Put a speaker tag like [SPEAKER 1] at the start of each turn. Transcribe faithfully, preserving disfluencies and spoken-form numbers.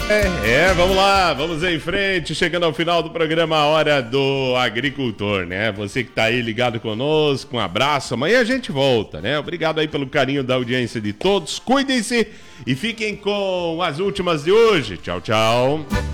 [SPEAKER 1] É, vamos lá, vamos em frente, chegando ao final do programa A Hora do Agricultor, né? Você que tá aí ligado conosco, um abraço, amanhã a gente volta, né? Obrigado aí pelo carinho da audiência de todos, cuidem-se e fiquem com as últimas de hoje. Tchau, tchau.